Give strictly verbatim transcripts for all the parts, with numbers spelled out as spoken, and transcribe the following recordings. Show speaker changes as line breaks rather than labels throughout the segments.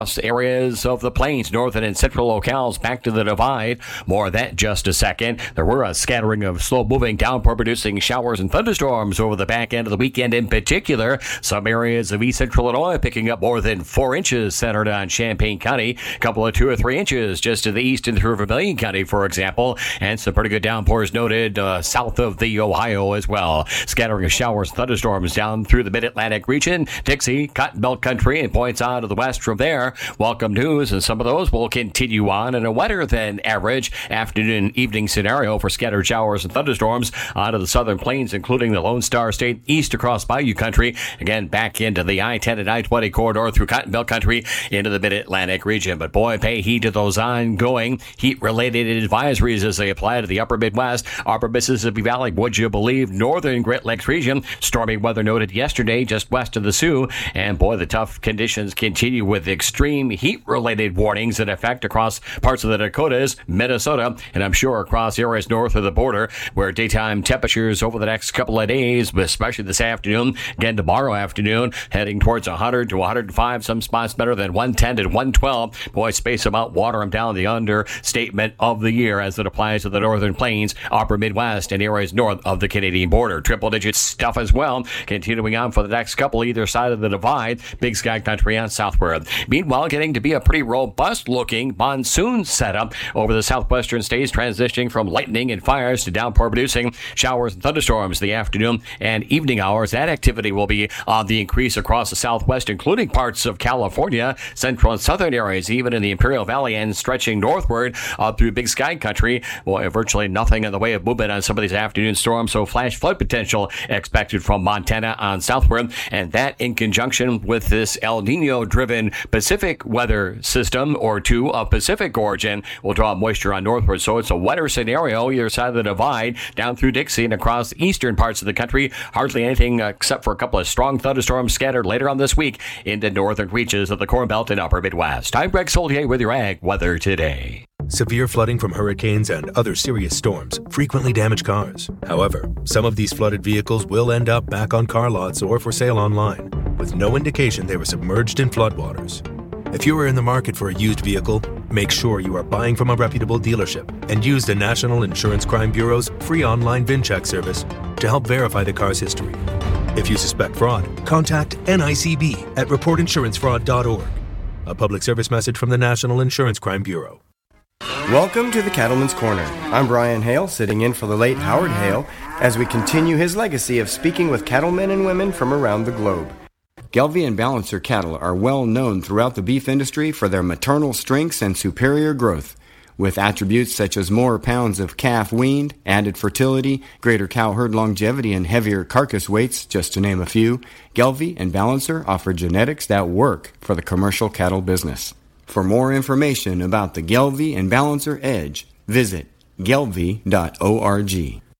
Areas of the plains, northern and central locales back to the divide. More of that in just a second. There were a scattering of slow-moving downpour-producing showers and thunderstorms over the back end of the weekend in particular. Some areas of east central Illinois picking up more than four inches centered on Champaign County. A couple of two or three inches just to the east and through Vermilion County, for example. And some pretty good downpours noted uh, south of the Ohio as well. Scattering of showers and thunderstorms down through the mid-Atlantic region, Dixie, Cotton Belt country, and points on to the west from there. Welcome news, and some of those will continue on in a wetter than average afternoon evening scenario for scattered showers and thunderstorms onto the southern plains, including the Lone Star State east across Bayou country. Again, back into the I ten and I twenty corridor through Cotton Belt country into the mid-Atlantic region. But boy, pay heed to those ongoing heat-related advisories as they apply to the upper Midwest, upper Mississippi Valley, would you believe, northern Great Lakes region. Stormy weather noted yesterday just west of the Sioux. And boy, the tough conditions continue with extreme Extreme heat-related warnings in effect across parts of the Dakotas, Minnesota, and I'm sure across areas north of the border, where daytime temperatures over the next couple of days, especially this afternoon, again tomorrow afternoon, heading towards one hundred to one hundred five, some spots better than one ten to one twelve. Boy, space them out, water them down, the understatement of the year as it applies to the northern plains, upper Midwest, and areas north of the Canadian border. Triple-digit stuff as well, continuing on for the next couple either side of the divide, Big Sky country on southward. Meanwhile, getting to be a pretty robust-looking monsoon setup over the southwestern states, transitioning from lightning and fires to downpour-producing showers and thunderstorms the afternoon and evening hours. That activity will be on the increase across the southwest, including parts of California, central and southern areas, even in the Imperial Valley, and stretching northward uh, through Big Sky country. Boy, virtually nothing in the way of movement on some of these afternoon storms, so flash flood potential expected from Montana on southward, and that in conjunction with this El Nino-driven Pacific weather system or two of Pacific origin will draw moisture on northward. So it's a wetter scenario either side of the divide, down through Dixie and across the eastern parts of the country. Hardly anything uh, except for a couple of strong thunderstorms scattered later on this week into northern reaches of the Corn Belt and upper Midwest. I'm Greg Solier with your Ag Weather Today.
Severe flooding from hurricanes and other serious storms frequently damage cars. However, some of these flooded vehicles will end up back on car lots or for sale online, with no indication they were submerged in floodwaters. If you are in the market for a used vehicle, make sure you are buying from a reputable dealership and use the National Insurance Crime Bureau's free online VIN check service to help verify the car's history. If you suspect fraud, contact N I C B at report insurance fraud dot org. A public service message from the National Insurance Crime Bureau.
Welcome to the Cattleman's Corner. I'm Brian Hale, sitting in for the late Howard Hale as we continue his legacy of speaking with cattlemen and women from around the globe. Gelbvieh and Balancer cattle are well known throughout the beef industry for their maternal strengths and superior growth. With attributes such as more pounds of calf weaned, added fertility, greater cow herd longevity, and heavier carcass weights, just to name a few, Gelbvieh and Balancer offer genetics that work for the commercial cattle business. For more information about the Gelbvieh and Balancer Edge, visit gelbvieh dot org.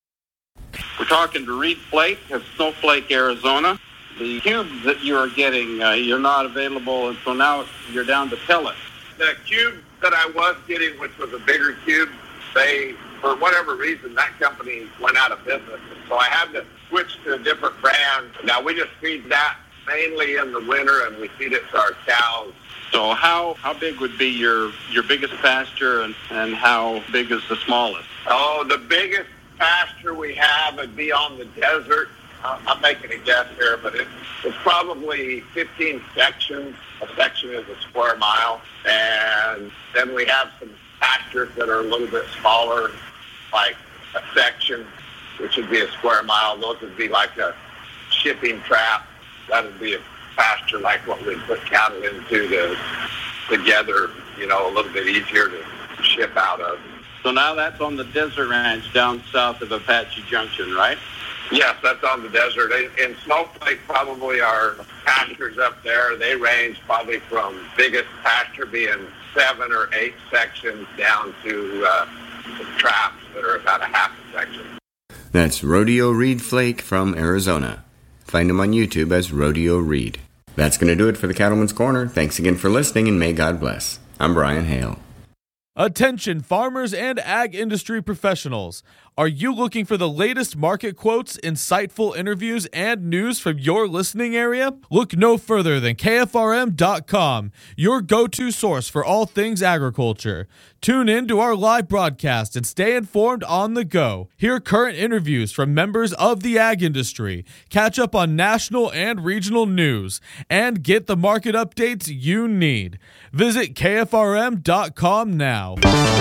We're talking to Reed Flake of Snowflake, Arizona. The cubes that you are getting, uh, you're not available, and so now you're down to pellets.
The cube that I was getting, which was a bigger cube, they, for whatever reason, that company went out of business. So I had to switch to a different brand. Now we just feed that mainly in the winter, and we feed it to our cows.
So how, how big would be your, your biggest pasture, and, and how big is the smallest?
Oh, the biggest pasture we have would be on the desert. I'm making a guess here, but it, it's probably fifteen sections. A section is a square mile. And then we have some pastures that are a little bit smaller, like a section, which would be a square mile. Those would be like a shipping trap. That would be a pasture like what we put cattle into to, to gather, you know, a little bit easier to ship out of.
So now that's on the desert ranch down south of Apache Junction, right?
Yes, that's on the desert. In Snowflake, probably our pastures up there, they range probably from biggest pasture being seven or eight sections down to uh, traps that are about a half a section.
That's Rodeo Reed Flake from Arizona. Find him on YouTube as Rodeo Reed. That's going to do it for the Cattleman's Corner. Thanks again for listening, and may God bless. I'm Brian Hale.
Attention farmers and ag industry professionals. Are you looking for the latest market quotes, insightful interviews, and news from your listening area? Look no further than K F R M dot com, your go-to source for all things agriculture. Tune in to our live broadcast and stay informed on the go. Hear current interviews from members of the ag industry, catch up on national and regional news, and get the market updates you need. Visit K F R M dot com now.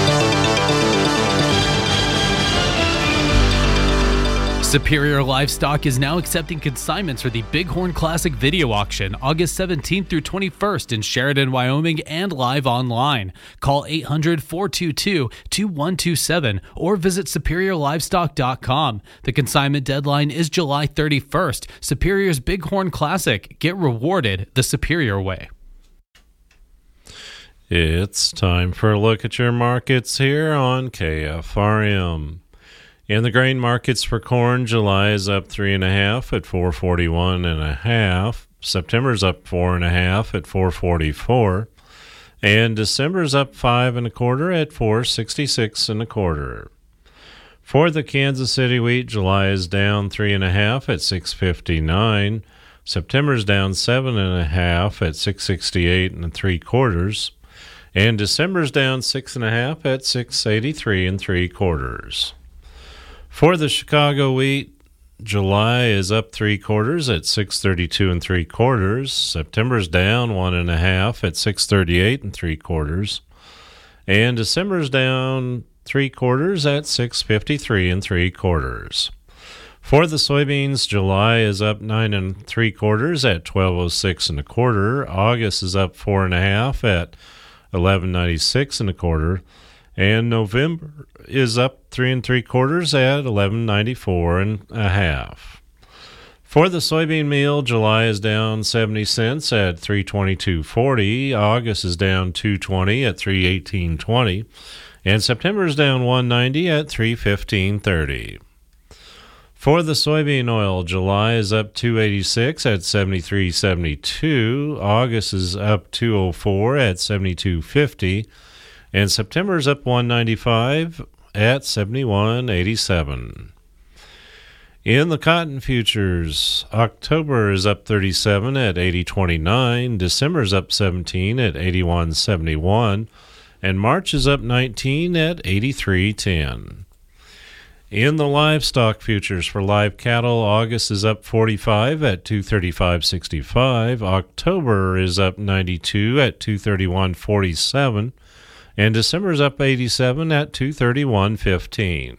Superior Livestock is now accepting consignments for the Bighorn Classic Video Auction, August seventeenth through twenty-first in Sheridan, Wyoming, and live online. Call eight hundred, four two two, two one two seven or visit superior livestock dot com. The consignment deadline is July thirty-first. Superior's Bighorn Classic. Get rewarded the Superior way.
It's time for a look at your markets here on K F R M. In the grain markets for corn, July is up three and a half at four forty-one and a half. September's up four and a half at four forty-four, and December's up five and a quarter at four sixty-six and a quarter. For the Kansas City wheat, July is down three and a half at six fifty-nine. September's down seven and a half at six sixty-eight and three quarters, and December's down six and a half at six eighty-three and three quarters. For the Chicago wheat, July is up three quarters at six thirty-two and three quarters. September's down one and a half at six thirty-eight and three quarters, and December's down three quarters at six fifty-three and three quarters. For the soybeans, July is up nine and three quarters at twelve oh six and a quarter. August is up four and a half at eleven ninety-six and a quarter. And November is up three and three quarters at eleven ninety-four and a half. For the soybean meal, July is down seventy cents at three twenty-two forty. August is down two twenty at three eighteen twenty, and September is down one ninety at three fifteen thirty. For the soybean oil, July is up two eighty-six at seventy-three seventy-two. August is up two oh four at seventy-two fifty. And September's up one ninety-five at seventy-one eighty-seven. In the cotton futures, October is up thirty-seven at eighty twenty-nine, December's up seventeen at eighty-one seventy-one, and March is up nineteen at eighty-three ten. In the livestock futures for live cattle, August is up forty-five at two thirty-five sixty-five, October is up ninety-two at two thirty-one forty-seven, and December's up eighty-seven at two thirty-one fifteen.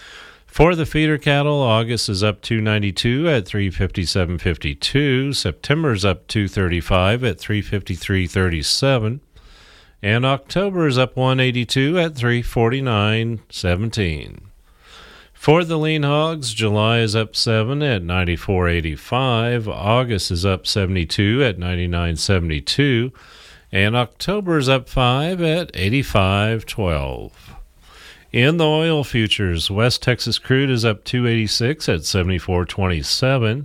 For the feeder cattle, August is up two ninety-two at three fifty-seven fifty-two, September's up two thirty-five at three fifty-three thirty-seven, and October is up one eighty-two at three forty-nine seventeen. For the lean hogs, July is up seven at ninety-four eighty-five, August is up seventy-two at ninety-nine seventy-two, and October is up five at eighty-five twelve. In the oil futures, West Texas crude is up two eighty-six at seventy-four twenty-seven.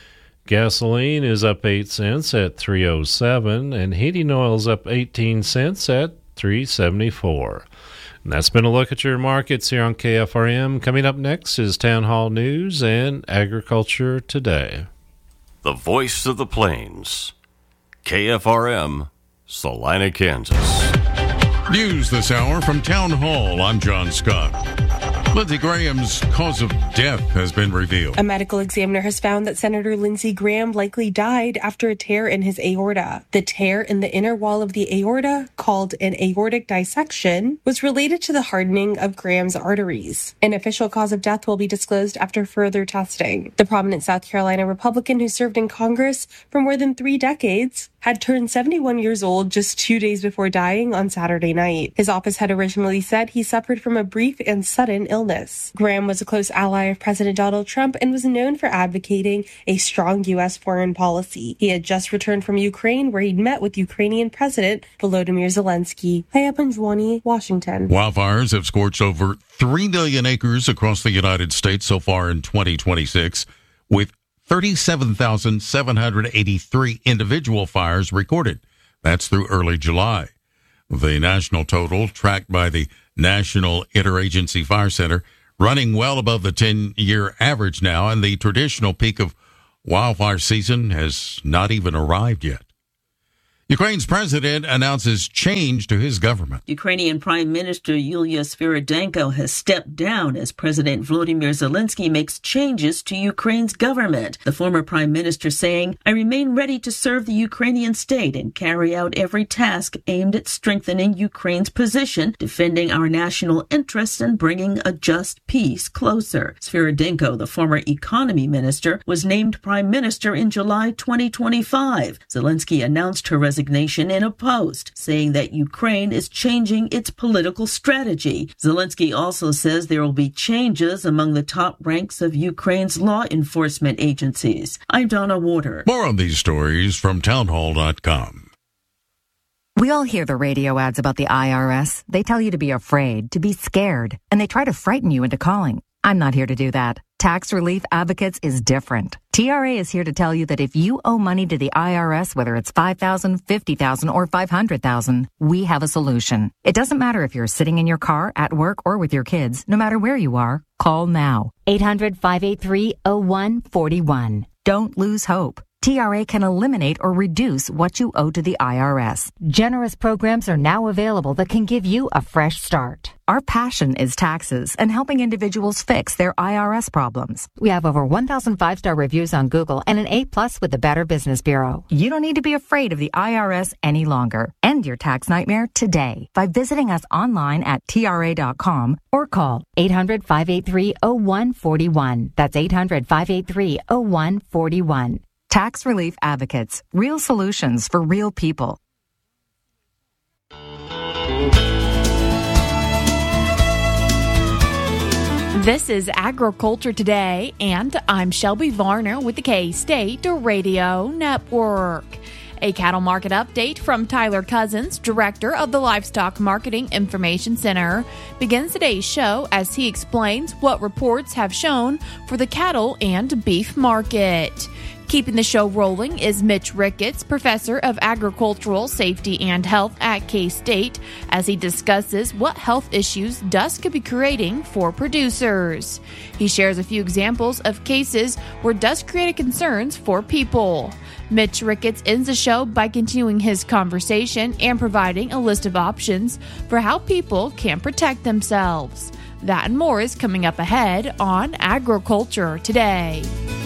Gasoline is up eight cents at three oh seven, and heating oil is up eighteen cents at three seventy-four. And that's been a look at your markets here on K F R M. Coming up next is Town Hall News and Agriculture Today.
The voice of the plains, K F R M. Salina, Kansas.
News this hour from Town Hall. I'm John Scott. Lindsey Graham's cause of death has been revealed.
A medical examiner has found that Senator Lindsey Graham likely died after a tear in his aorta. The tear in the inner wall of the aorta, called an aortic dissection, was related to the hardening of Graham's arteries. An official cause of death will be disclosed after further testing. The prominent South Carolina Republican who served in Congress for more than three decades had turned seventy-one years old just two days before dying on Saturday night. His office had originally said he suffered from a brief and sudden illness. Graham was a close ally of President Donald Trump and was known for advocating a strong U S foreign policy. He had just returned from Ukraine, where he'd met with Ukrainian President Volodymyr Zelensky. Hi, up in Juani, Washington.
Wildfires have scorched over three million acres across the United States so far in twenty twenty-six, with thirty-seven thousand seven hundred eighty-three individual fires recorded. That's through early July. The national total, tracked by the National Interagency Fire Center, running well above the ten-year average now, and the traditional peak of wildfire season has not even arrived yet. Ukraine's president announces change to his government.
Ukrainian Prime Minister Yulia Sviridenko has stepped down as President Volodymyr Zelensky makes changes to Ukraine's government. The former prime minister saying, "I remain ready to serve the Ukrainian state and carry out every task aimed at strengthening Ukraine's position, defending our national interests and bringing a just peace closer." Sviridenko, the former economy minister, was named prime minister in July twenty twenty-five. Zelensky announced her resignation resignation in a post, saying that Ukraine is changing its political strategy. Zelensky also says there will be changes among the top ranks of Ukraine's law enforcement agencies. I'm Donna Warder.
More on these stories from townhall dot com.
We all hear the radio ads about the I R S. They tell you to be afraid, to be scared, and they try to frighten you into calling. I'm not here to do that. Tax Relief Advocates is different. T R A is here to tell you that if you owe money to the I R S, whether it's five thousand dollars, fifty thousand dollars, or five hundred thousand dollars, we have a solution. It doesn't matter if you're sitting in your car, at work, or with your kids. No matter where you are, call now. eight hundred, five eight three, oh one four one. Don't lose hope. T R A can eliminate or reduce what you owe to the I R S. Generous programs are now available that can give you a fresh start. Our passion is taxes and helping individuals fix their I R S problems. We have over one thousand five-star reviews on Google and an A plus with the Better Business Bureau. You don't need to be afraid of the I R S any longer. End your tax nightmare today by visiting us online at T R A dot com or call eight hundred, five eight three, oh one four one. That's eight hundred, five eight three, oh one four one. Tax Relief Advocates. Real solutions for real people.
This is Agriculture Today, and I'm Shelby Varner with the K-State Radio Network. A cattle market update from Tyler Cousins, director of the Livestock Marketing Information Center, begins today's show as he explains what reports have shown for the cattle and beef market. Keeping the show rolling is Mitch Ricketts, professor of agricultural safety and health at K-State, as he discusses what health issues dust could be creating for producers. He shares a few examples of cases where dust created concerns for people. Mitch Ricketts ends the show by continuing his conversation and providing a list of options for how people can protect themselves. That and more is coming up ahead on Agriculture Today.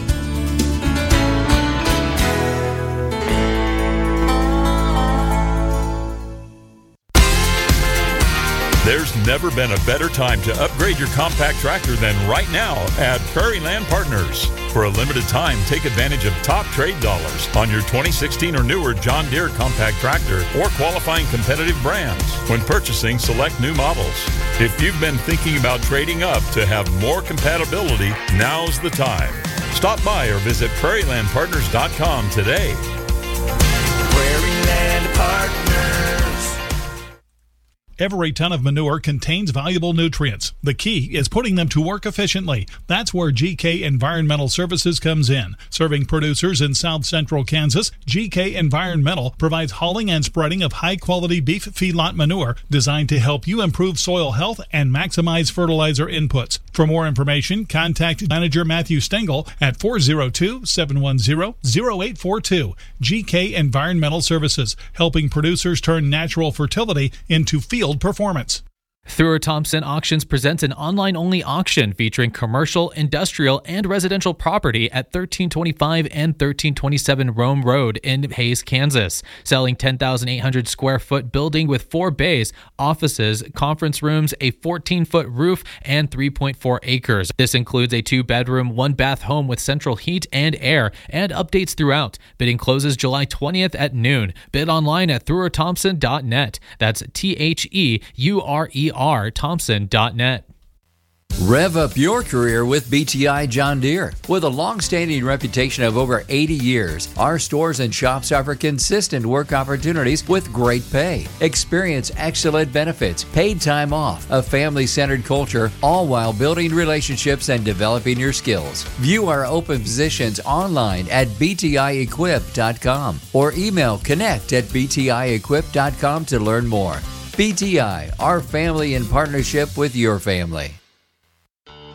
There's never been a better time to upgrade your compact tractor than right now at Prairie Land Partners. For a limited time, take advantage of top trade dollars on your twenty sixteen or newer John Deere compact tractor or qualifying competitive brands when purchasing select new models. If you've been thinking about trading up to have more compatibility, now's the time. Stop by or visit prairie land partners dot com today.
Prairie Land Partners. Every ton of manure contains valuable nutrients. The key is putting them to work efficiently. That's where G K Environmental Services comes in. Serving producers in south central Kansas, G K Environmental provides hauling and spreading of high-quality beef feedlot manure designed to help you improve soil health and maximize fertilizer inputs. For more information, contact Manager Matthew Stengel at four oh two, seven one zero, zero eight four two. G K Environmental Services, helping producers turn natural fertility into field performance.
Thrower Thompson Auctions presents an online-only auction featuring commercial, industrial, and residential property at thirteen twenty-five and thirteen twenty-seven Rome Road in Hays, Kansas. Selling ten thousand eight hundred square foot building with four bays, offices, conference rooms, a fourteen foot roof, and three point four acres. This includes a two-bedroom, one-bath home with central heat and air, and updates throughout. Bidding closes July twentieth at noon. Bid online at thrower thompson dot net. That's T H E U R E R Thompson dot net.
Rev up your career with B T I John Deere. With a long-standing reputation of over eighty years, our stores and shops offer consistent work opportunities with great pay. Experience excellent benefits, paid time off, a family-centered culture, all while building relationships and developing your skills. View our open positions online at b t i equip dot com or email connect at b t i equip dot com to learn more. B T I, our family in partnership with your family.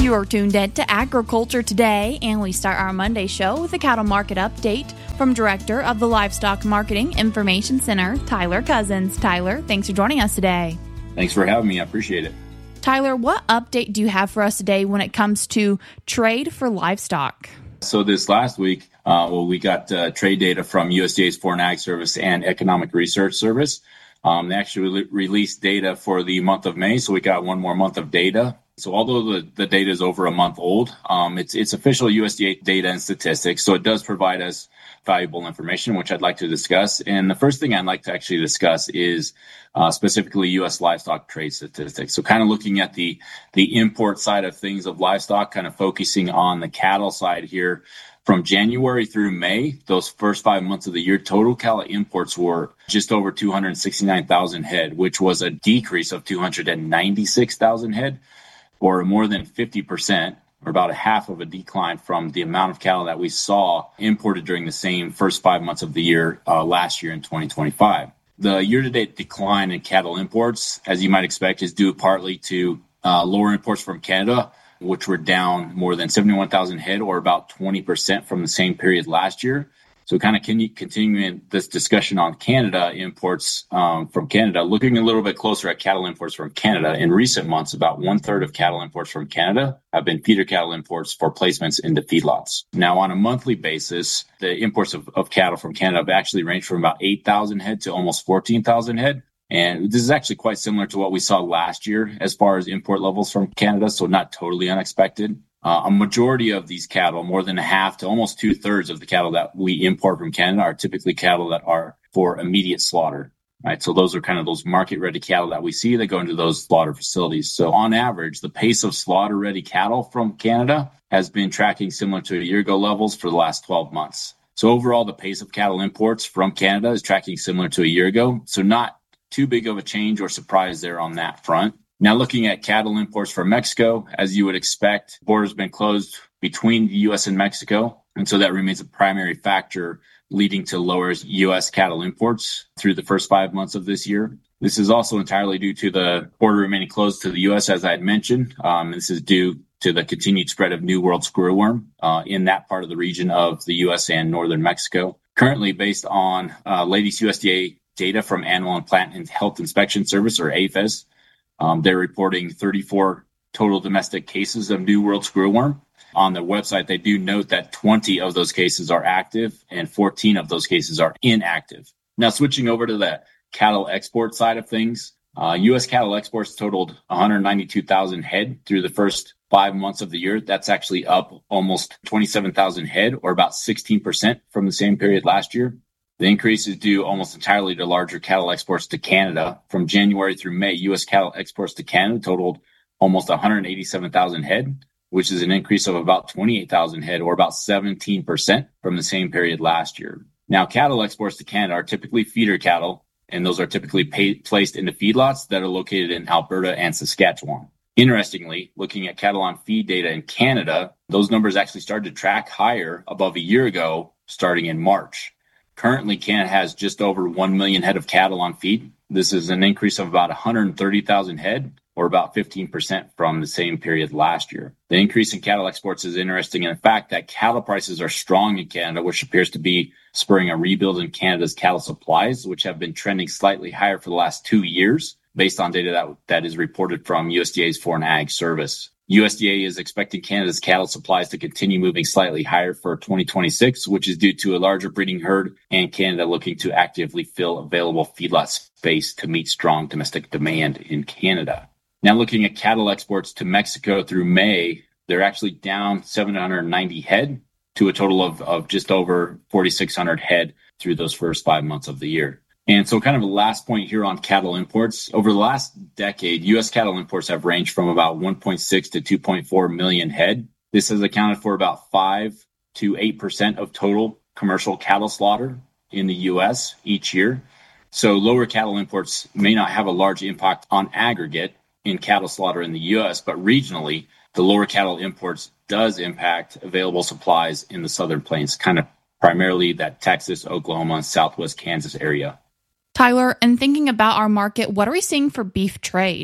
You're tuned in to Agriculture Today, and we start our Monday show with a cattle market update from Director of the Livestock Marketing Information Center, Tyler Cousins. Tyler, thanks for joining us today.
Thanks for having me. I appreciate it.
Tyler, what update do you have for us today when it comes to trade for livestock?
So this last week, uh, well, we got uh, trade data from U S D A's Foreign Ag Service and Economic Research Service. Um, they actually re- released data for the month of May, so we got one more month of data. So although the, the data is over a month old, um, it's it's official U S D A data and statistics, so it does provide us valuable information, which I'd like to discuss. And the first thing I'd like to actually discuss is uh, specifically U S livestock trade statistics. So kind of looking at the the import side of things of livestock, kind of focusing on the cattle side here. From January through May, those first five months of the year, total cattle imports were just over two hundred sixty-nine thousand head, which was a decrease of two hundred ninety-six thousand head, or more than fifty percent, or about a half of a decline from the amount of cattle that we saw imported during the same first five months of the year uh, last year in twenty twenty-five. The year-to-date decline in cattle imports, as you might expect, is due partly to uh, lower imports from Canada, which were down more than seventy-one thousand head, or about twenty percent from the same period last year. So kind of continuing this discussion on Canada imports um, from Canada, looking a little bit closer at cattle imports from Canada. In recent months, about one third of cattle imports from Canada have been feeder cattle imports for placements into feedlots. Now, on a monthly basis, the imports of, of cattle from Canada have actually ranged from about eight thousand head to almost fourteen thousand head. And this is actually quite similar to what we saw last year as far as import levels from Canada, so not totally unexpected. Uh, a majority of these cattle, more than a half to almost two thirds of the cattle that we import from Canada, are typically cattle that are for immediate slaughter, right? So those are kind of those market ready cattle that we see that go into those slaughter facilities. So on average, the pace of slaughter ready cattle from Canada has been tracking similar to a year ago levels for the last twelve months. So overall, the pace of cattle imports from Canada is tracking similar to a year ago. So not too big of a change or surprise there on that front. Now, looking at cattle imports from Mexico, as you would expect, the border's been closed between the U S and Mexico. And so that remains a primary factor leading to lower U S cattle imports through the first five months of this year. This is also entirely due to the border remaining closed to the U S, as I had mentioned. Um, this is due to the continued spread of New World screwworm uh, in that part of the region of the U S and northern Mexico. Currently, based on uh, latest U S D A data from Animal and Plant and Health Inspection Service, or A P H I S, Um, they're reporting thirty-four total domestic cases of New World screwworm. On their website, they do note that twenty of those cases are active and fourteen of those cases are inactive. Now, switching over to the cattle export side of things, uh, U S cattle exports totaled one hundred ninety-two thousand head through the first five months of the year. That's actually up almost twenty-seven thousand head, or about sixteen percent from the same period last year. The increase is due almost entirely to larger cattle exports to Canada. From January through May, U S cattle exports to Canada totaled almost one hundred eighty-seven thousand head, which is an increase of about twenty-eight thousand head, or about seventeen percent from the same period last year. Now, cattle exports to Canada are typically feeder cattle, and those are typically pay- placed into feedlots that are located in Alberta and Saskatchewan. Interestingly, looking at cattle on feed data in Canada, those numbers actually started to track higher above a year ago, starting in March. Currently, Canada has just over one million head of cattle on feed. This is an increase of about one hundred thirty thousand head, or about fifteen percent from the same period last year. The increase in cattle exports is interesting in the fact that cattle prices are strong in Canada, which appears to be spurring a rebuild in Canada's cattle supplies, which have been trending slightly higher for the last two years, based on data that, that is reported from U S D A's Foreign Ag Service. U S D A is expecting Canada's cattle supplies to continue moving slightly higher for twenty twenty-six, which is due to a larger breeding herd and Canada looking to actively fill available feedlot space to meet strong domestic demand in Canada. Now, looking at cattle exports to Mexico through May, they're actually down seven hundred ninety head to a total of, of just over forty-six hundred head through those first five months of the year. And so kind of a last point here on cattle imports. Over the last decade, U S cattle imports have ranged from about one point six to two point four million head. This has accounted for about five to eight percent of total commercial cattle slaughter in the U S each year. So lower cattle imports may not have a large impact on aggregate in cattle slaughter in the U S, but regionally, the lower cattle imports does impact available supplies in the Southern Plains, kind of primarily that Texas, Oklahoma, and Southwest Kansas area.
Tyler, and thinking about our market, what are we seeing for beef trade?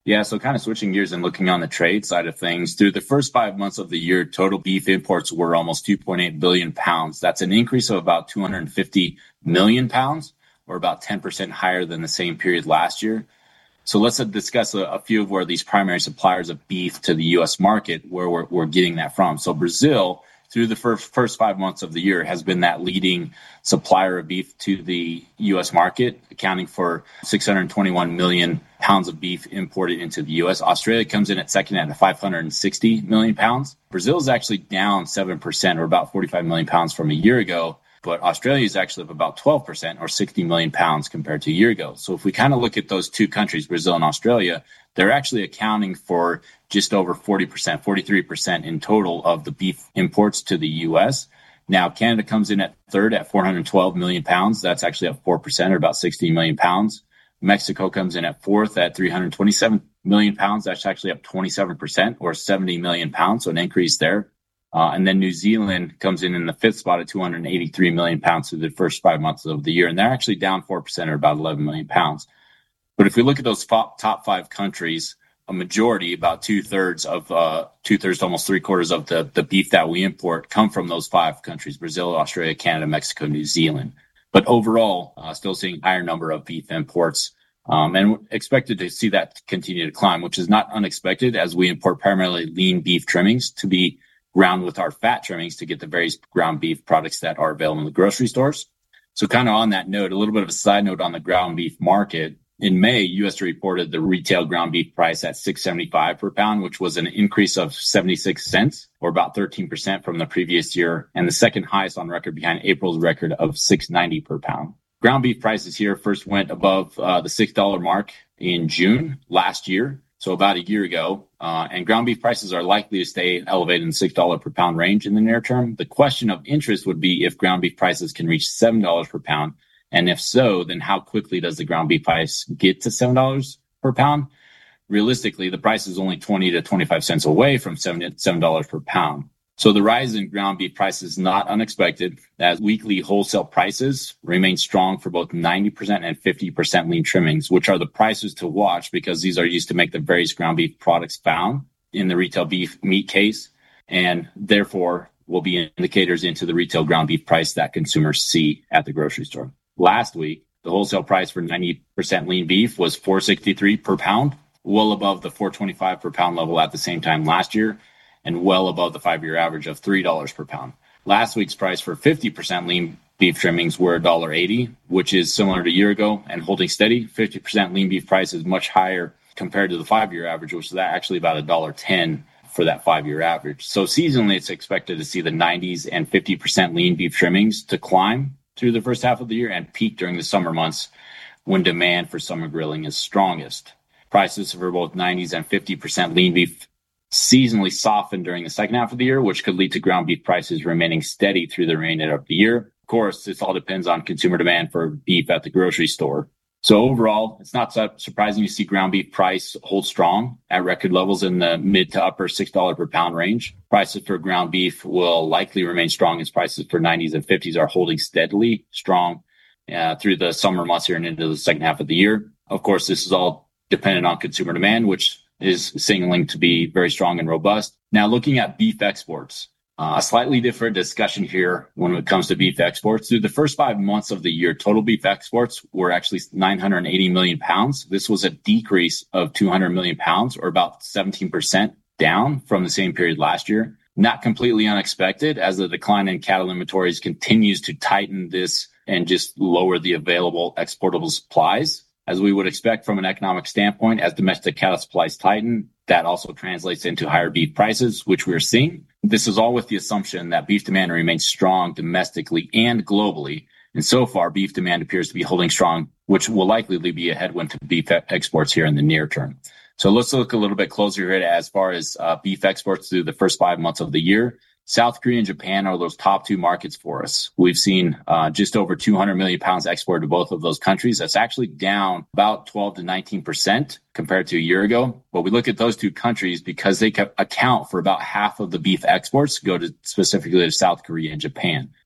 Yeah, so kind of switching gears and looking on the trade side of things, through the first five months of the year, total beef imports were almost two point eight billion pounds. That's an increase of about two hundred fifty million pounds, or about ten percent higher than the same period last year. So let's discuss a, a few of where these primary suppliers of beef to the U S market, where we're, we're getting that from. So Brazil, through the first, first five months of the year, has been that leading supplier of beef to the U S market, accounting for six hundred twenty-one million pounds of beef imported into the U S. Australia comes in at second at five hundred sixty million pounds. Brazil is actually down seven percent, or about forty-five million pounds from a year ago. But Australia is actually up about twelve percent, or sixty million pounds compared to a year ago. So if we kind of look at those two countries, Brazil and Australia, they're actually accounting for just over forty percent, forty-three percent in total of the beef imports to the U S. Now, Canada comes in at third at four hundred twelve million pounds. That's actually up four percent, or about sixty million pounds. Mexico comes in at fourth at three hundred twenty-seven million pounds. That's actually up twenty-seven percent, or seventy million pounds. So an increase there. Uh, and then New Zealand comes in in the fifth spot at two hundred eighty-three million pounds through the first five months of the year. And they're actually down four percent, or about eleven million pounds. But if we look at those f- top five countries, a majority, about two thirds of, uh, two thirds to almost three quarters of the, the beef that we import come from those five countries: Brazil, Australia, Canada, Mexico, New Zealand. But overall, uh, still seeing higher number of beef imports, um, and expected to see that continue to climb, which is not unexpected, as we import primarily lean beef trimmings to be ground with our fat trimmings to get the various ground beef products that are available in the grocery stores. So kind of on that note, a little bit of a side note on the ground beef market. In May, U S reported the retail ground beef price at six seventy-five per pound, which was an increase of seventy-six cents, or about thirteen percent from the previous year, and the second highest on record behind April's record of six ninety per pound. Ground beef prices here first went above uh, the six dollars mark in June last year, so about a year ago, uh, and ground beef prices are likely to stay elevated in the six dollars per pound range in the near term. The question of interest would be if ground beef prices can reach seven dollars per pound, and if so, then how quickly does the ground beef price get to seven dollars per pound? Realistically, the price is only twenty to twenty-five cents away from seven dollars per pound. So the rise in ground beef prices is not unexpected, as weekly wholesale prices remain strong for both ninety percent and fifty percent lean trimmings, which are the prices to watch because these are used to make the various ground beef products found in the retail beef meat case, and therefore will be indicators into the retail ground beef price that consumers see at the grocery store. Last week, the wholesale price for ninety percent lean beef was four sixty-three per pound, well above the four twenty-five per pound level at the same time last year, and well above the five-year average of three dollars per pound. Last week's price for fifty percent lean beef trimmings were one dollar eighty, which is similar to a year ago and holding steady. fifty percent lean beef price is much higher compared to the five-year average, which is actually about one dollar ten for that five-year average. So seasonally, it's expected to see the nineties and fifty percent lean beef trimmings to climb through the first half of the year and peak during the summer months when demand for summer grilling is strongest. Prices for both nineties and fifty percent lean beef seasonally soften during the second half of the year, which could lead to ground beef prices remaining steady through the remainder of the year. Of course, this all depends on consumer demand for beef at the grocery store. So overall, it's not surprising to see ground beef price hold strong at record levels in the mid to upper six dollars per pound range. Prices for ground beef will likely remain strong as prices for nineties and fifties are holding steadily strong uh, through the summer months here and into the second half of the year. Of course, this is all dependent on consumer demand, which is signaling to be very strong and robust. Now, looking at beef exports, uh, a slightly different discussion here when it comes to beef exports. Through the first five months of the year, total beef exports were actually nine hundred eighty million pounds. This was a decrease of two hundred million pounds, or about seventeen percent down from the same period last year. Not completely unexpected, as the decline in cattle inventories continues to tighten this and just lower the available exportable supplies. As we would expect from an economic standpoint, as domestic cattle supplies tighten, that also translates into higher beef prices, which we're seeing. This is all with the assumption that beef demand remains strong domestically and globally. And so far, beef demand appears to be holding strong, which will likely be a headwind to beef exports here in the near term. So let's look a little bit closer here as far as uh, beef exports through the first five months of the year. South Korea and Japan are those top two markets for us. We've seen uh, just over two hundred million pounds exported to both of those countries. That's actually down about twelve to nineteen percent compared to a year ago. But we look at those two countries because they account for about half of the beef exports go to specifically to South Korea and Japan.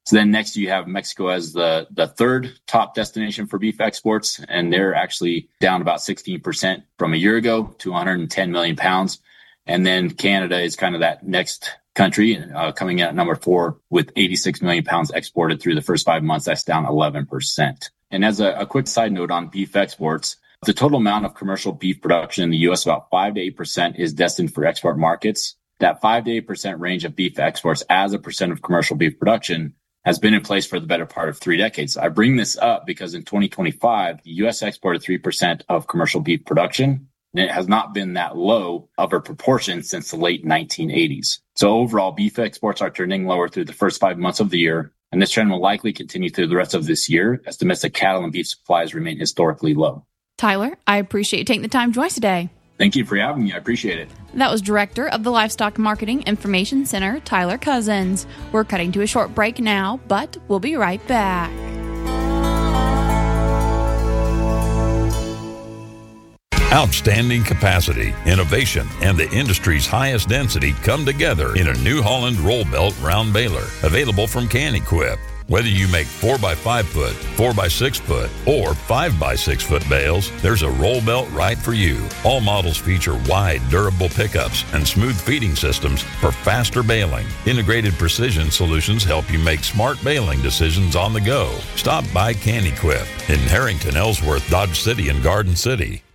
So then next you have Mexico as the, the third top destination for beef exports, and they're actually down about sixteen percent from a year ago to one hundred ten million pounds. And then Canada is kind of that next country, uh, coming in at number four with eighty-six million pounds exported through the first five months. That's down eleven percent. And as a, a quick side note on beef exports, the total amount of commercial beef production in the U S, about five to eight percent is destined for export markets. That five to eight percent range of beef exports as a percent of commercial beef production has been in place for the better part of three decades. I bring this up because in twenty twenty-five, the U S exported three percent of commercial beef production, and it has not been that low of a proportion since the late nineteen eighties. So overall, beef exports are trending lower through the first five months of the year, and this trend will likely continue through the rest of this year as domestic cattle and beef supplies remain historically low.
Tyler, I appreciate you taking the time to join us today.
Thank you for having me. I appreciate it.
That was Director of the Livestock Marketing Information Center, Tyler Cousins. We're cutting to a short break now, but we'll be right back.
Outstanding capacity, innovation, and the industry's highest density come together in a New Holland roll belt round baler, available from Can-Equip. Whether you make four by five foot, four by six foot, or five by six foot bales, there's a roll belt right for you. All models feature wide, durable pickups and smooth feeding systems for faster baling. Integrated precision solutions help you make smart baling decisions on the go. Stop by Can-Equip in Harrington, Ellsworth, Dodge City, and Garden City.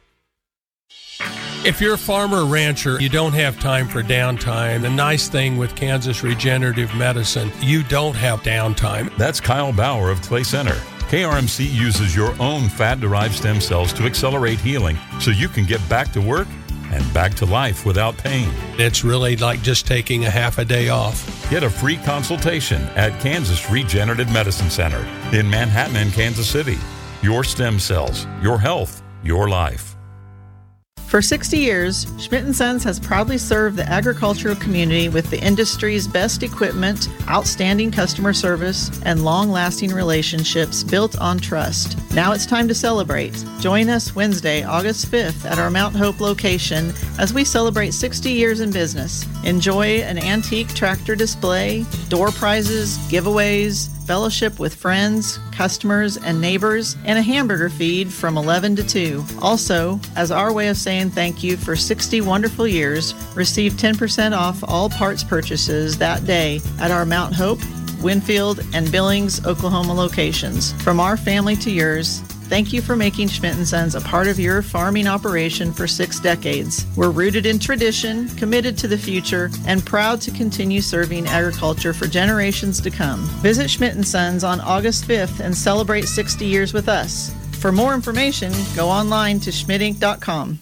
If you're a farmer or rancher, you don't have time for downtime. The nice thing with Kansas Regenerative Medicine, you don't have downtime.
That's Kyle Bauer of Clay Center. K R M C uses your own fat-derived stem cells to accelerate healing so you can get back to work and back to life without pain.
It's really like just taking a half a day off.
Get a free consultation at Kansas Regenerative Medicine Center in Manhattan and Kansas City. Your stem cells, your health, your life.
For sixty years, Schmidt and Sons has proudly served the agricultural community with the industry's best equipment, outstanding customer service, and long-lasting relationships built on trust. Now it's time to celebrate. Join us Wednesday, August fifth at our Mount Hope location as we celebrate sixty years in business. Enjoy an antique tractor display, door prizes, giveaways, fellowship with friends, customers, and neighbors, and a hamburger feed from eleven to two. Also, as our way of saying thank you for sixty wonderful years, receive ten percent off all parts purchases that day at our Mount Hope, Winfield, and Billings, Oklahoma locations. From our family to yours, thank you for making Schmidt and Sons a part of your farming operation for six decades. We're rooted in tradition, committed to the future, and proud to continue serving agriculture for generations to come. Visit Schmidt and Sons on August fifth and celebrate sixty years with us. For more information, go online to schmidt inc dot com.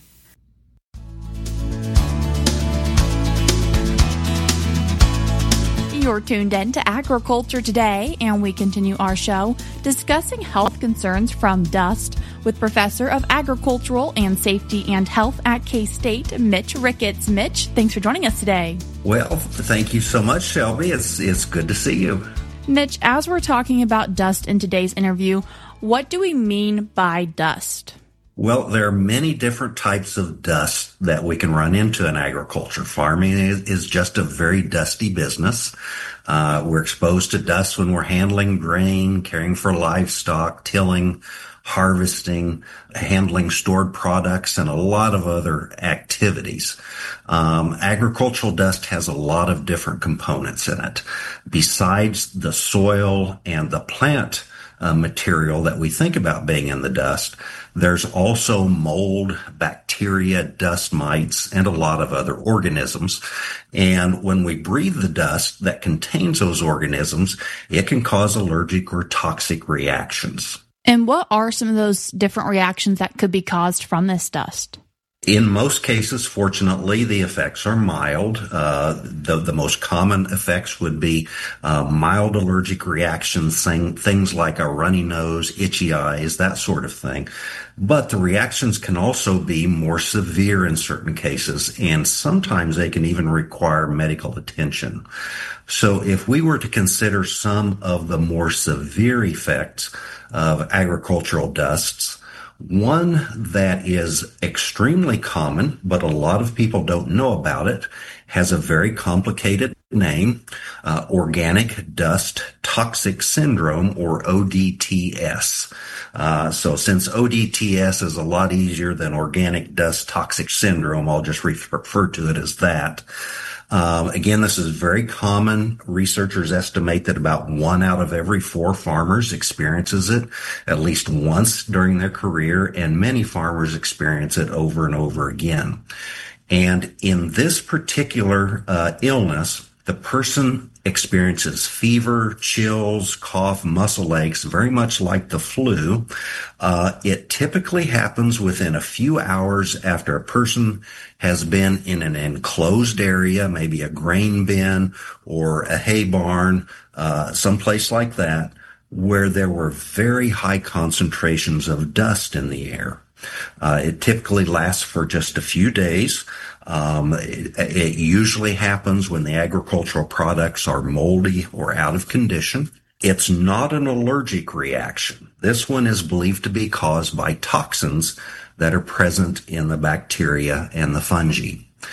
You're tuned in to Agriculture Today, and we continue our show discussing health concerns from dust with Professor of Agricultural and Safety and Health at K-State, Mitch Ricketts. Mitch, thanks for joining us today.
Well, thank you so much, Shelby. It's, it's good to see you.
Mitch, as we're talking about dust in today's interview, what do we mean by dust?
Well, there are many different types of dust that we can run into in agriculture. Farming is, is just a very dusty business. Uh, we're exposed to dust when we're handling grain, caring for livestock, tilling, harvesting, handling stored products, and a lot of other activities. Um, agricultural dust has a lot of different components in it. Besides the soil and the plant Uh, material that we think about being in the dust, there's also mold, bacteria, dust mites, and a lot of other organisms. And when we breathe the dust that contains those organisms, it can cause allergic or toxic reactions.
And what are some of those different reactions that could be caused from this dust?
In most cases, fortunately, the effects are mild. Uh, the, the most common effects would be uh, mild allergic reactions, thing, things like a runny nose, itchy eyes, that sort of thing. But the reactions can also be more severe in certain cases, and sometimes they can even require medical attention. So if we were to consider some of the more severe effects of agricultural dusts, one that is extremely common, but a lot of people don't know about it, has a very complicated name, uh, Organic Dust Toxic Syndrome, or O D T S. Uh, so since O D T S is a lot easier than Organic Dust Toxic Syndrome, I'll just refer to it as that. Um, again, this is very common. Researchers estimate that about one out of every four farmers experiences it at least once during their career, and many farmers experience it over and over again. And in this particular uh, illness, the person experiences fever, chills, cough, muscle aches, very much like the flu. Uh, it typically happens within a few hours after a person has been in an enclosed area, maybe a grain bin or a hay barn, uh, someplace like that, where there were very high concentrations of dust in the air. Uh, it typically lasts for just a few days. Um, it, it usually happens when the agricultural products are moldy or out of condition. It's not an allergic reaction. This one is believed to be caused by toxins that are present in the bacteria and the fungi.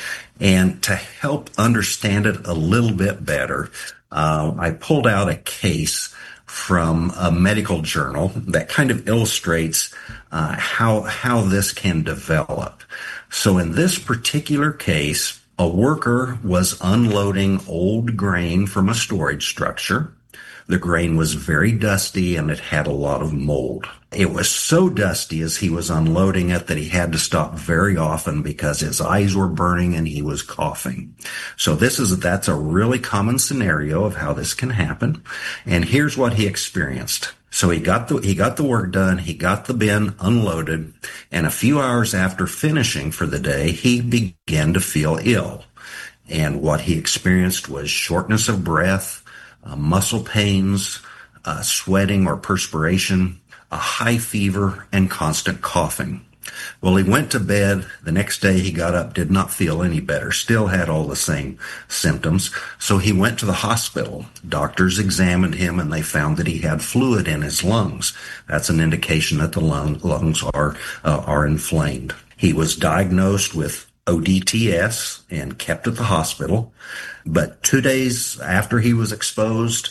And to help understand it a little bit better, uh, I pulled out a case from a medical journal that kind of illustrates uh, how how this can develop. So in this particular case, a worker was unloading old grain from a storage structure. The grain was very dusty and it had a lot of mold. It was so dusty as he was unloading it that he had to stop very often because his eyes were burning and he was coughing. So this is, that's a really common scenario of how this can happen. And here's what he experienced. So he got the, he got the work done. He got the bin unloaded, and a few hours after finishing for the day, he began to feel ill. And what he experienced was shortness of breath, uh, muscle pains, uh, sweating or perspiration, a high fever, and constant coughing. Well, he went to bed. The next day he got up, did not feel any better, still had all the same symptoms. So he went to the hospital. Doctors examined him and they found that he had fluid in his lungs. That's an indication that the lung, lungs are, uh, are inflamed. He was diagnosed with O D T S and kept at the hospital. But two days after he was exposed,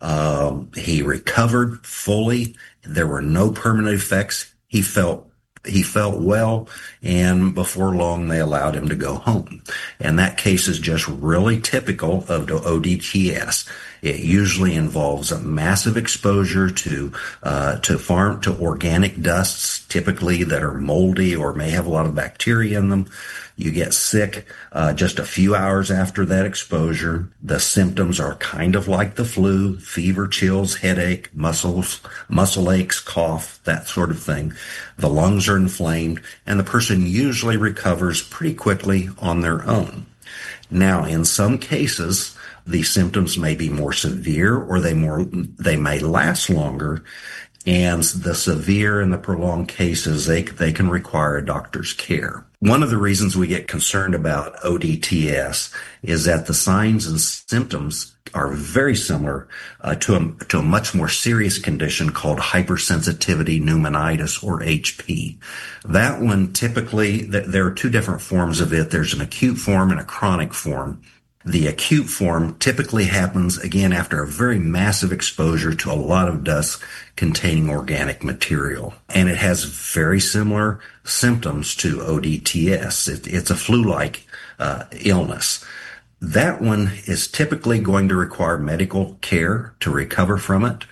um, he recovered fully. There were no permanent effects. He felt He felt well, and before long, they allowed him to go home. And that case is just really typical of the O D T S. It usually involves a massive exposure to uh, to farm to organic dusts, typically that are moldy or may have a lot of bacteria in them. You get sick uh, just a few hours after that exposure. The symptoms are kind of like the flu: fever, chills, headache, muscles, muscle aches, cough, that sort of thing. The lungs are inflamed, and the person usually recovers pretty quickly on their own. Now, in some cases, the symptoms may be more severe, or they more they may last longer. And the severe and the prolonged cases, they, they can require a doctor's care. One of the reasons we get concerned about O D T S is that the signs and symptoms are very similar uh, to a, to a much more serious condition called hypersensitivity pneumonitis, or H P. That one typically, th- there are two different forms of it. There's an acute form and a chronic form. The acute form typically happens, again, after a very massive exposure to a lot of dust containing organic material. And it has very similar symptoms to O D T S. It, it's a flu-like uh, illness. That one is typically going to require medical care to recover from it.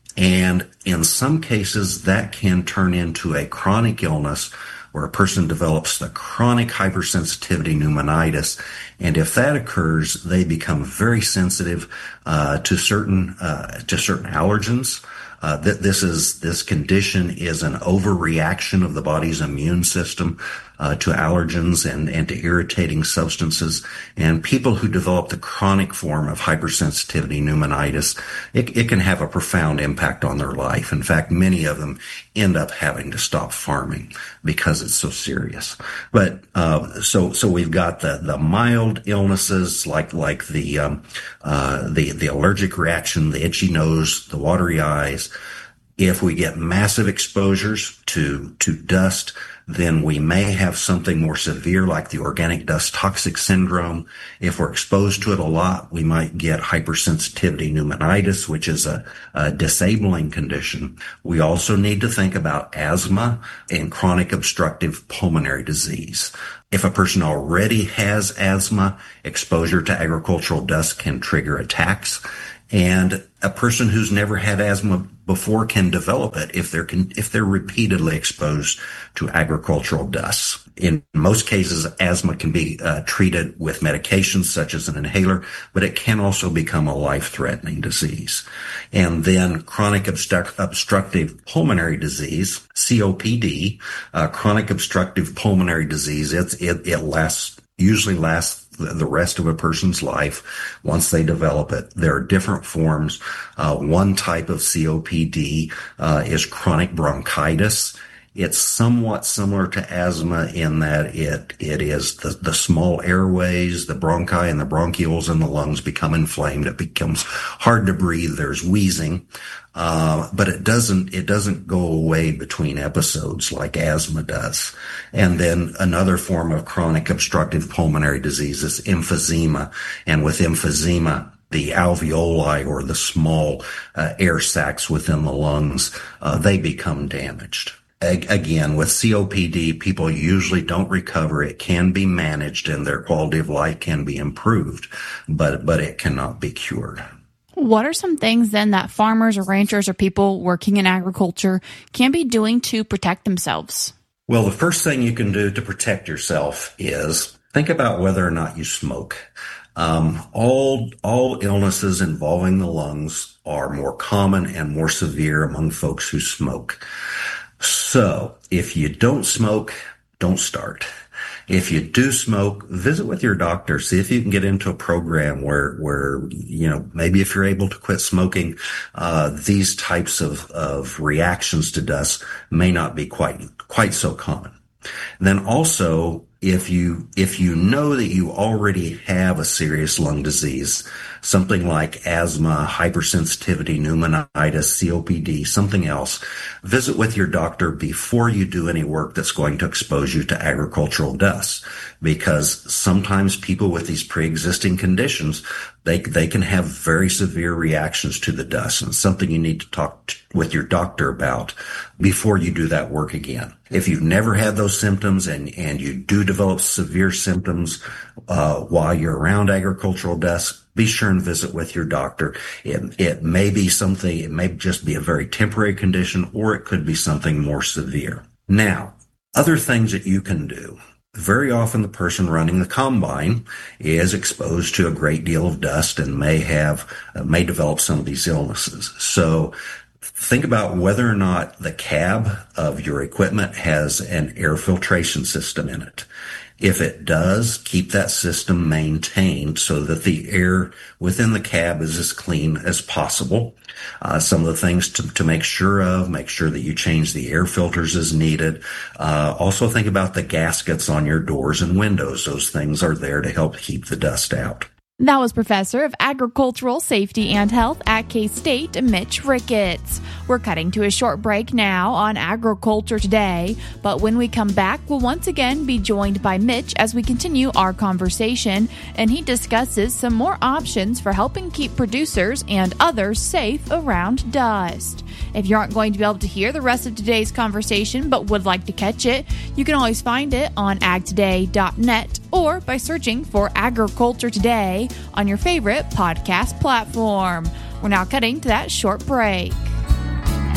And in some cases, that can turn into a chronic illness where a person develops the chronic hypersensitivity pneumonitis. And if that occurs, they become very sensitive uh, to certain uh, to certain allergens. Uh, th- this is this condition is an overreaction of the body's immune system uh, to allergens and, and to irritating substances. And people who develop the chronic form of hypersensitivity pneumonitis, it, it can have a profound impact on their life. In fact, many of them end up having to stop farming because it's so serious. But uh, so so we've got the the mild illnesses like like the um, uh, the the allergic reaction, the itchy nose, the watery eyes. If we get massive exposures to, to dust, then we may have something more severe like the organic dust toxic syndrome. If we're exposed to it a lot, we might get hypersensitivity pneumonitis, which is a, a disabling condition. We also need to think about asthma and chronic obstructive pulmonary disease. If a person already has asthma, exposure to agricultural dust can trigger attacks. And a person who's never had asthma before can develop it if they're con- if they're repeatedly exposed to agricultural dust. In most cases, asthma can be uh, treated with medications such as an inhaler, but it can also become a life-threatening disease. And then chronic obstru- obstructive pulmonary disease, C O P D, uh, chronic obstructive pulmonary disease, it's, it, it lasts, usually lasts the rest of a person's life once they develop it. There are different forms. Uh, one type of C O P D uh, is chronic bronchitis. It's somewhat similar to asthma in that it it is the, the small airways, the bronchi and the bronchioles in the lungs become inflamed. It becomes hard to breathe. There's wheezing. Uh, but it doesn't, it doesn't go away between episodes like asthma does. And then another form of chronic obstructive pulmonary disease is emphysema. And with emphysema, the alveoli or the small uh, air sacs within the lungs, uh, they become damaged. Again, with C O P D, people usually don't recover. It can be managed and their quality of life can be improved, but, but it cannot be cured.
What are some things then that farmers or ranchers or people working in agriculture can be doing to protect themselves?
Well, the first thing you can do to protect yourself is think about whether or not you smoke. Um, all, all illnesses involving the lungs are more common and more severe among folks who smoke. So if you don't smoke, don't start. If you do smoke, visit with your doctor. See if you can get into a program where, where, you know, maybe if you're able to quit smoking, uh, these types of, of reactions to dust may not be quite, quite so common. And then also, if you, if you know that you already have a serious lung disease, something like asthma, hypersensitivity, pneumonitis, C O P D, something else, visit with your doctor before you do any work that's going to expose you to agricultural dust. Because sometimes people with these pre-existing conditions, they, they can have very severe reactions to the dust, and it's something you need to talk to, with your doctor about before you do that work again. If you've never had those symptoms and, and you do develop severe symptoms, uh, while you're around agricultural dust, be sure and visit with your doctor. It, it may be something, it may just be a very temporary condition, or it could be something more severe. Now, other things that you can do. Very often the person running the combine is exposed to a great deal of dust and may have, uh, may develop some of these illnesses. So think about whether or not the cab of your equipment has an air filtration system in it. If it does, keep that system maintained so that the air within the cab is as clean as possible. Uh, some of the things to, to make sure of, make sure that you change the air filters as needed. Uh, also think about the gaskets on your doors and windows. Those things are there to help keep the dust out.
That was Professor of Agricultural Safety and Health at K-State, Mitch Ricketts. We're cutting to a short break now on Agriculture Today, but when we come back, we'll once again be joined by Mitch as we continue our conversation, and he discusses some more options for helping keep producers and others safe around dust. If you aren't going to be able to hear the rest of today's conversation but would like to catch it, you can always find it on ag today dot net or by searching for Agriculture Today on your favorite podcast platform. We're now cutting to that short break.